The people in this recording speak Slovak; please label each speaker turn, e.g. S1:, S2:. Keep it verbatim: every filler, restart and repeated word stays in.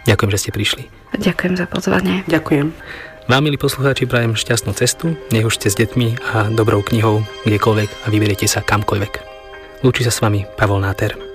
S1: Ďakujem, že ste prišli.
S2: Ďakujem za pozvanie.
S3: Ďakujem.
S1: Vám, milí poslucháči, prajem šťastnú cestu, nech už ste s deťmi a dobrou knihou kdekoľvek a vyberiete sa kamkoľvek. Lúči sa s vami Pavol Náter.